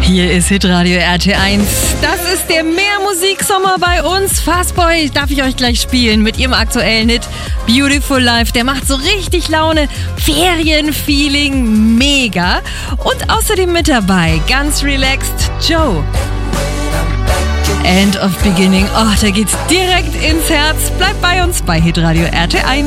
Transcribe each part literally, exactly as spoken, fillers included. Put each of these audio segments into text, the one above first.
Hier ist Hitradio R T eins. Das ist der Mehrmusiksommer bei uns. Fastboy darf ich euch gleich spielen mit ihrem aktuellen Hit Beautiful Life. Der macht so richtig Laune. Ferienfeeling, mega. Und außerdem mit dabei, ganz relaxed, Joe. End of Beginning. Oh, da geht's direkt ins Herz. Bleibt bei uns bei Hitradio R T eins.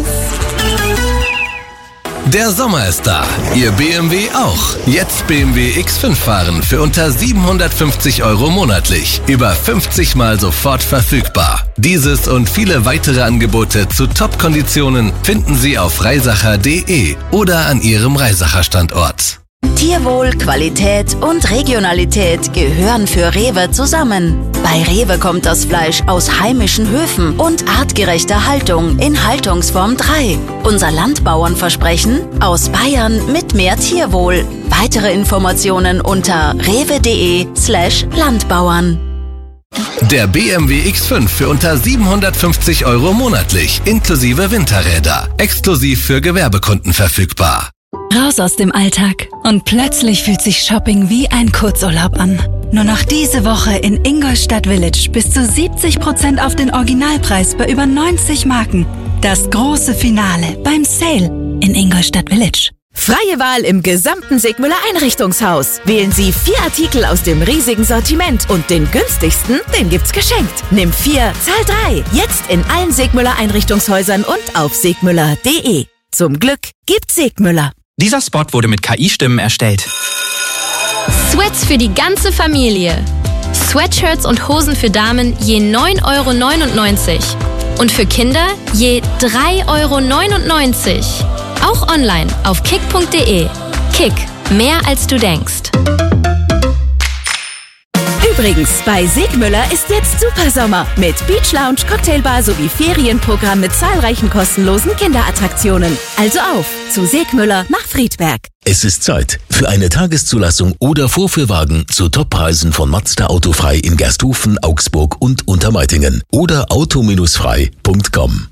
Der Sommer ist da. Ihr B M W auch. Jetzt B M W X fünf fahren für unter siebenhundertfünfzig Euro monatlich. Über fünfzig Mal sofort verfügbar. Dieses und viele weitere Angebote zu Top-Konditionen finden Sie auf reisacher punkt de oder an Ihrem Reisacher Standort. Tierwohl, Qualität und Regionalität gehören für Rewe zusammen. Bei Rewe kommt das Fleisch aus heimischen Höfen und artgerechter Haltung in Haltungsform drei. Unser Landbauernversprechen: aus Bayern mit mehr Tierwohl. Weitere Informationen unter rewe.de slash Landbauern. Der B M W X fünf für unter siebenhundertfünfzig Euro monatlich, inklusive Winterräder. Exklusiv für Gewerbekunden verfügbar. Raus aus dem Alltag und plötzlich fühlt sich Shopping wie ein Kurzurlaub an. Nur noch diese Woche in Ingolstadt Village bis zu siebzig Prozent auf den Originalpreis bei über neunzig Marken. Das große Finale beim Sale in Ingolstadt Village. Freie Wahl im gesamten Segmüller Einrichtungshaus. Wählen Sie vier Artikel aus dem riesigen Sortiment und den günstigsten, den gibt's geschenkt. Nimm vier, zahl drei. Jetzt in allen Segmüller Einrichtungshäusern und auf segmüller punkt de. Zum Glück gibt's Segmüller. Dieser Spot wurde mit K I-Stimmen erstellt. Sweats für die ganze Familie. Sweatshirts und Hosen für Damen je neun Euro neunundneunzig. Und für Kinder je drei Euro neunundneunzig. Auch online auf kick punkt de. Kick, mehr als du denkst. Übrigens, bei Segmüller ist jetzt Supersommer mit Beach Lounge, Cocktailbar sowie Ferienprogramm mit zahlreichen kostenlosen Kinderattraktionen. Also auf zu Segmüller nach Friedberg. Es ist Zeit für eine Tageszulassung oder Vorführwagen zu Toppreisen von Mazda Autofrei in Gersthofen, Augsburg und Untermeitingen oder auto frei punkt com.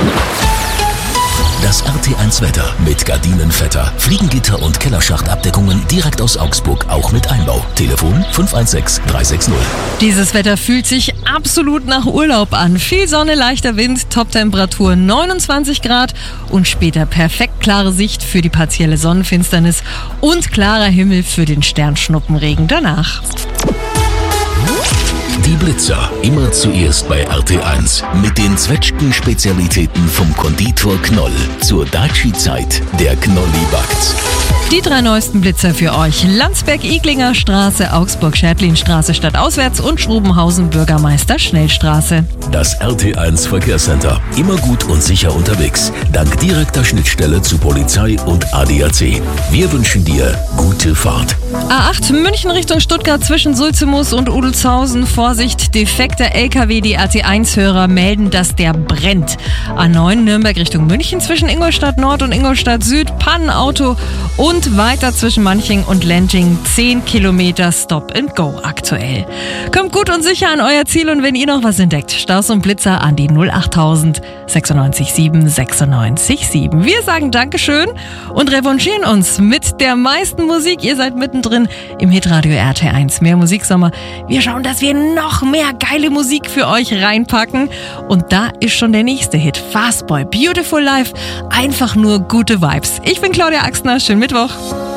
Das R T eins Wetter mit Gardinenvetter, Fliegengitter und Kellerschachtabdeckungen direkt aus Augsburg, auch mit Einbau. Telefon fünf eins sechs drei sechs null. Dieses Wetter fühlt sich absolut nach Urlaub an. Viel Sonne, leichter Wind, Toptemperatur neunundzwanzig Grad und später perfekt klare Sicht für die partielle Sonnenfinsternis und klarer Himmel für den Sternschnuppenregen danach. Die Blitzer, immer zuerst bei R T eins. Mit den Zwetschgen-Spezialitäten vom Konditor Knoll. Zur Daci-Zeit, der Knolli backt. Die drei neuesten Blitzer für euch: Landsberg-Iglinger Straße, Augsburg-Schertlin-Straße stadtauswärts und Schrobenhausen-Bürgermeister-Schnellstraße. Das R T eins Verkehrscenter. Immer gut und sicher unterwegs. Dank direkter Schnittstelle zu Polizei und A D A C. Wir wünschen dir gute Fahrt. A acht München Richtung Stuttgart zwischen Sulzemus und Udelzhausen. Vorsicht, defekter L K W. Die R T eins-Hörer melden, dass der brennt. A neun Nürnberg Richtung München zwischen Ingolstadt Nord und Ingolstadt Süd. Pannenauto und weiter zwischen Manching und Lenting. zehn Kilometer Stop and Go aktuell. Kommt gut und sicher an euer Ziel und wenn ihr noch was entdeckt, Staus und Blitzer an die null achttausend sechsundneunzig sieben sechsundneunzig sieben. Wir sagen Dankeschön und revanchieren uns mit der meisten Musik. Ihr seid mittendrin im Hitradio R T eins. Mehr Musiksommer. Wir schauen, dass wir noch mehr geile Musik für euch reinpacken. Und da ist schon der nächste Hit. Fastboy, Beautiful Life. Einfach nur gute Vibes. Ich bin Claudia Axtner. Schönen Mittwoch.